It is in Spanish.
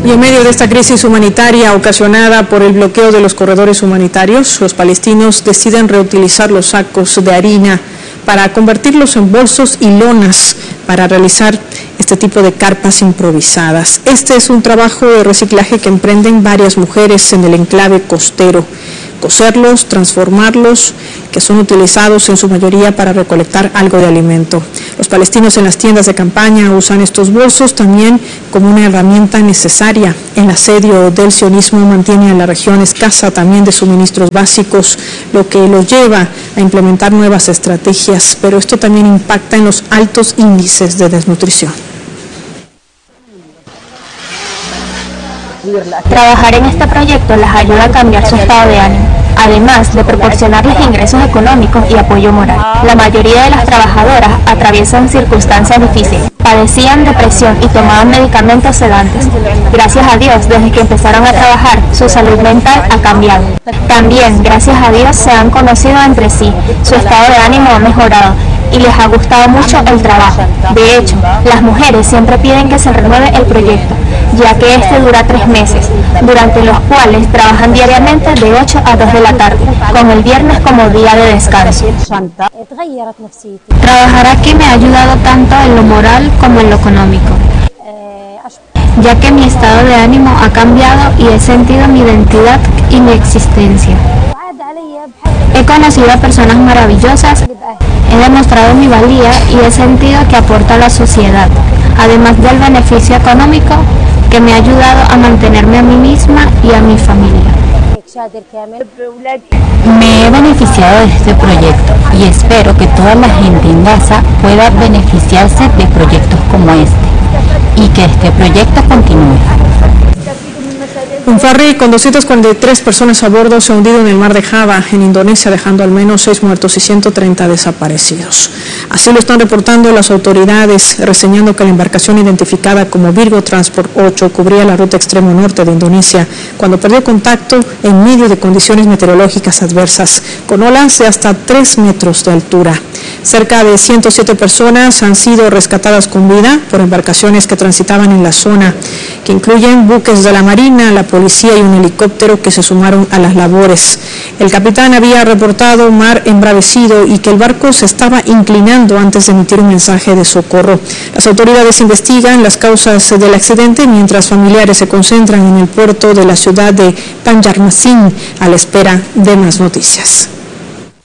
Y en medio de esta crisis humanitaria ocasionada por el bloqueo de los corredores humanitarios, los palestinos deciden reutilizar los sacos de harina para convertirlos en bolsos y lonas para realizar este tipo de carpas improvisadas. Este es un trabajo de reciclaje que emprenden varias mujeres en el enclave costero. Coserlos, transformarlos, que son utilizados en su mayoría para recolectar algo de alimento. Los palestinos en las tiendas de campaña usan estos bolsos también como una herramienta necesaria. El asedio del sionismo mantiene a la región escasa también de suministros básicos, lo que los lleva a implementar nuevas estrategias, pero esto también impacta en los altos índices de desnutrición. Trabajar en este proyecto les ayuda a cambiar su estado de ánimo, además de proporcionarles ingresos económicos y apoyo moral. La mayoría de las trabajadoras atraviesan circunstancias difíciles, padecían depresión y tomaban medicamentos sedantes. Gracias a Dios, desde que empezaron a trabajar, su salud mental ha cambiado. También, gracias a Dios, se han conocido entre sí, su estado de ánimo ha mejorado y les ha gustado mucho el trabajo. De hecho, las mujeres siempre piden que se renueve el proyecto, ya que este dura 3 meses, durante los cuales trabajan diariamente de 8 a 2 de la tarde, con el viernes como día de descanso. Trabajar aquí me ha ayudado tanto en lo moral como en lo económico, ya que mi estado de ánimo ha cambiado y he sentido mi identidad y mi existencia. He conocido a personas maravillosas, he demostrado mi valía y he sentido que aporto a la sociedad, además del beneficio económico que me ha ayudado a mantenerme a mí misma y a mi familia. Me he beneficiado de este proyecto y espero que toda la gente en Gaza pueda beneficiarse de proyectos como este y que este proyecto continúe. Un ferry con 243 personas a bordo se ha hundido en el mar de Java, en Indonesia, dejando al menos 6 muertos y 130 desaparecidos. Así lo están reportando las autoridades, reseñando que la embarcación identificada como Virgo Transport 8 cubría la ruta extremo norte de Indonesia cuando perdió contacto en medio de condiciones meteorológicas adversas, con olas de hasta 3 metros de altura. Cerca de 107 personas han sido rescatadas con vida por embarcaciones que transitaban en la zona, que incluyen buques de la Marina, la policía y un helicóptero que se sumaron a las labores. El capitán había reportado mar embravecido y que el barco se estaba inclinando antes de emitir un mensaje de socorro. Las autoridades investigan las causas del accidente mientras familiares se concentran en el puerto de la ciudad de Banjarmasin a la espera de más noticias.